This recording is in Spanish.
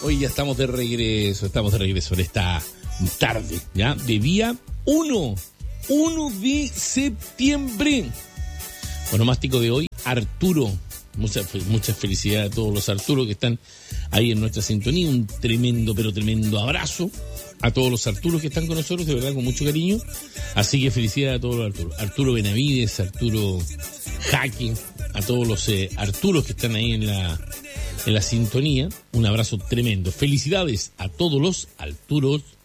Hoy ya estamos de regreso en esta tarde, ¿ya? De día 1 de septiembre. Onomástico de hoy, Arturo. Muchas felicidades a todos los Arturos que están ahí en nuestra sintonía. Un tremendo, pero tremendo abrazo a todos los Arturos que están con nosotros, de verdad, con mucho cariño. Así que felicidades a todos los Arturos. Arturo Benavides, Arturo Jaque, a todos los Arturos que están ahí en la sintonía. Un abrazo tremendo. Felicidades a todos los Arturos